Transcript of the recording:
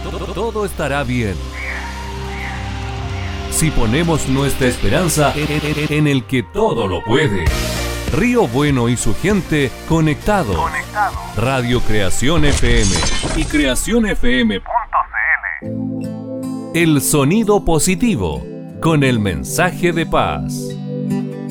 Todo estará bien si ponemos nuestra esperanza en el que todo lo puede. Río Bueno y su gente conectados. Radio Creación FM y creacionfm.cl. El sonido positivo con el mensaje de paz.